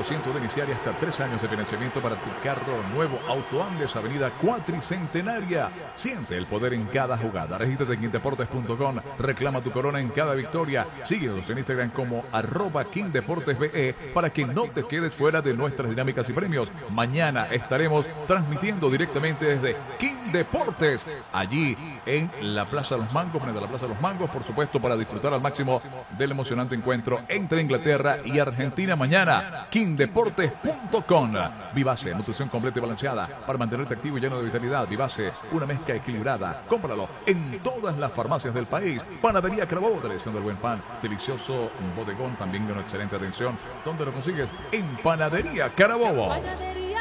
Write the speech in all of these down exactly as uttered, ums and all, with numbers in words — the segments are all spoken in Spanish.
ciento de iniciar y hasta tres años de financiamiento para tu carro nuevo. Auto Andes, Avenida Cuatricentenaria. Siente el poder en cada jugada. Regístrate en king deportes punto com. Reclama tu corona en cada victoria. Síguenos en Instagram como arroba king deportes be para que no te quedes fuera de nuestras dinámicas y premios. Mañana estaremos transmitiendo directamente desde King Deportes, allí en la Plaza de los Mangos, frente a la Plaza de los Mangos, por supuesto, para disfrutar al máximo del emocionante encuentro entre Inglaterra y Argentina mañana. king deportes punto com. Vivace, nutrición completa y balanceada para mantenerte activo y lleno de vitalidad. Vivace, una mezcla equilibrada. Cómpralo en todas las farmacias del país. Panadería Carabobo, tradición del buen pan. Delicioso bodegón, también de una excelente atención. ¿Dónde lo consigues? En Panadería Carabobo. Panadería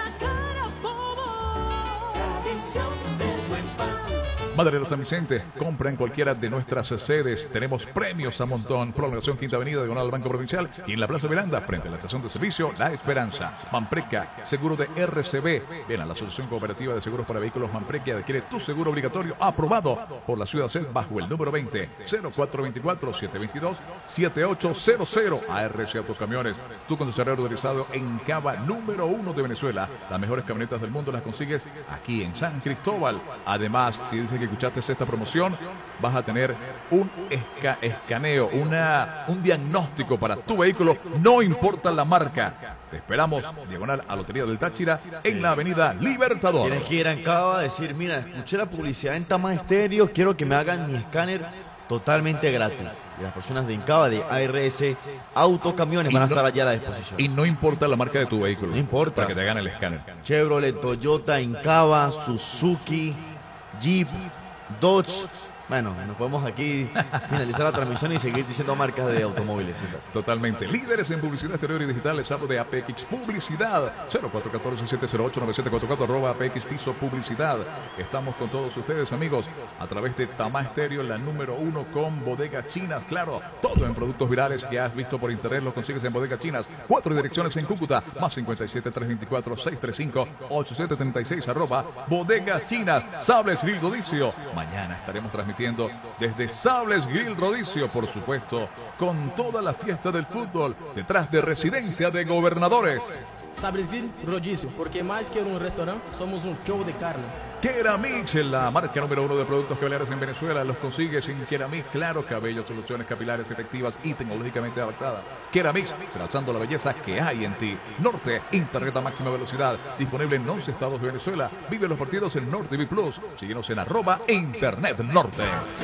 Carabobo. Tradición del buen pan. Madre de San Vicente, compra en cualquiera de nuestras sedes. Tenemos premios a montón. Prolongación Quinta Avenida, diagonal al Banco Provincial, y en la Plaza Miranda, frente a la estación de servicio La Esperanza. Manpreca, seguro de R C B. Ven a la Asociación Cooperativa de Seguros para Vehículos Manpreca y adquiere tu seguro obligatorio aprobado por la Ciudad C E D bajo el número veinte cero cuatro veinticuatro siete veintidós siete ocho cero cero. A R C Autocamiones, tu concesionario autorizado en Cava, número uno de Venezuela. Las mejores camionetas del mundo las consigues aquí en San Cristóbal. Además, si dice que escuchaste esta promoción, vas a tener un esca escaneo, una, un diagnóstico para tu vehículo, no importa la marca. Te esperamos, diagonal a Lotería del Táchira, en la avenida Libertador. Tienes que ir a Encaba a decir, mira, escuché la publicidad en Tama Estéreo, quiero que me hagan mi escáner totalmente gratis. Y las personas de Encaba, de A R S Autocamiones, van a estar allá a la disposición. Y no importa la marca de tu vehículo. No importa. Para que te hagan el escáner. Chevrolet, Toyota, Encaba, Suzuki, Jeep, Dodge. Bueno, nos podemos aquí finalizar la transmisión y seguir diciendo marcas de automóviles. Esas. Totalmente. Líderes en publicidad exterior y digital. Les hablo de A P X Publicidad. cero cuatro uno cuatro siete cero ocho nueve siete cuatro cuatro arroba A P X Piso Publicidad. Estamos con todos ustedes, amigos, a través de Tama Estéreo, la número uno con Bodega Chinas. Claro, todo en productos virales que has visto por internet los consigues en Bodega Chinas. Cuatro direcciones en Cúcuta. Más cincuenta y siete, tres veinticuatro, seiscientos treinta y cinco, ochocientos treinta y seis arroba Bodega Chinas. Sables Grill Rodicio. Mañana estaremos transmitiendo desde Sables Grill Rodicio, por supuesto, con toda la fiesta del fútbol detrás de Residencia de Gobernadores. Sables Grill Rodicio, porque más que un restaurante, somos un show de carne. Keramix, la marca número uno de productos capilares en Venezuela. Los consigues en Keramix, claro, cabello, soluciones capilares efectivas y tecnológicamente adaptadas. Keramix, trazando la belleza que hay en ti. Norte, internet a máxima velocidad, disponible en once estados de Venezuela. Vive los partidos en Norte T V Plus. Síguenos en arroba Internet Norte.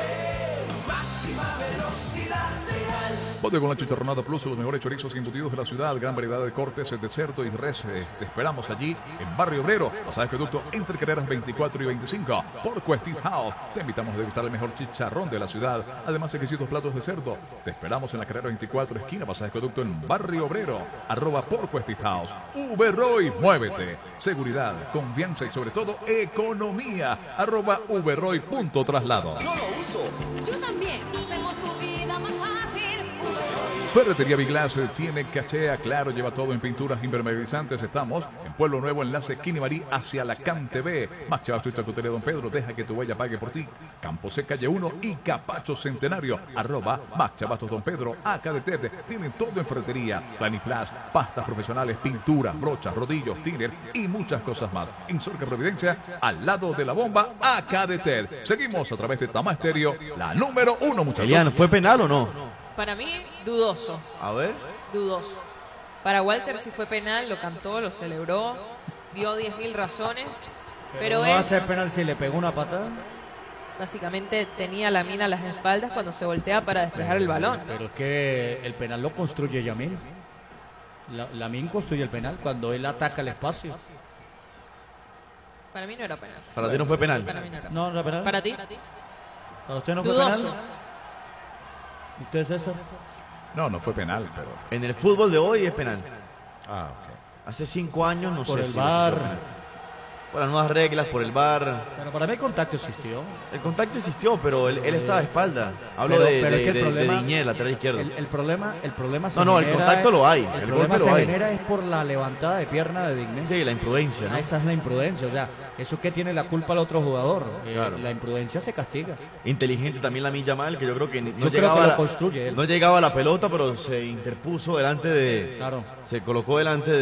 Máxima velocidad real. Bodega La Chicharronada Plus, los mejores chorizos y embutidos de la ciudad, gran variedad de cortes de cerdo y res. Eh, te esperamos allí en Barrio Obrero, pasaje Acueducto entre carreras veinticuatro y veinticinco. Por Steve House, te invitamos a degustar el mejor chicharrón de la ciudad, además exquisitos platos de cerdo. Te esperamos en la carrera veinticuatro, esquina pasaje Acueducto en Barrio Obrero, arroba por Steve House. Uberroy, muévete. Seguridad, confianza y sobre todo economía, arroba Uberroy punto traslado. Yo lo uso. Yo también. Hacemos tu vida más fácil. Ferretería Viglas tiene cachea, claro, lleva todo en pinturas impermeabilizantes. Estamos en Pueblo Nuevo, enlace Quinimarí hacia la Cante B. Max Chavas, Charcutería Don Pedro, deja que tu huella pague por ti. Campo C, calle uno y Capacho Centenario, arroba Max Chavastos Don Pedro, A K D T. Tienen todo en ferretería, Planiplas, pastas profesionales, pinturas, brochas, rodillos, tiner y muchas cosas más. En Sorca Providencia, al lado de la bomba, A K D T. Seguimos a través de Tama Estéreo, la número uno, muchachos. Elian, ¿fue penal o no? Para mí, dudoso. A ver. Dudoso. Para Walter sí fue penal, lo cantó, lo celebró, dio diez mil razones, pero, pero no es... hace penal si le pegó una patada. Básicamente tenía la mina a las espaldas cuando se voltea para despejar el balón. Pero es que el penal lo construye Yamil. La, Lamin construye el penal cuando él ataca el espacio. Para mí no era penal. ¿Para ti no fue penal? Para mí no era. No, no era penal. ¿Para ti? ¿Para usted no fue Dudoso. penal? ¿Usted, César? No, no fue penal, pero... En el fútbol de hoy es penal. Ah, ok. Hace cinco años no Por sé el si V A hubiese R. sido penal. Por las nuevas reglas, por el V A R. Pero para mí el contacto existió. El contacto existió, pero él, él estaba de espalda. Hablo Pero- de, pero es de, que el de, problema- de Diñé, lateral izquierdo. El, el problema, el problema se No, no, el genera- contacto lo hay, El, el problema golpe se lo hay. genera es por la levantada de pierna de Digné. Sí, la imprudencia, ¿no? Ah, esa es la imprudencia. O sea, eso que tiene la culpa el otro jugador. Eh, Claro. La imprudencia se castiga. Inteligente también la Milla Mal, que yo creo que no Yo creo llegaba que a lo la, construye él. no llegaba a la pelota, pero se interpuso delante de... Claro. Se colocó delante de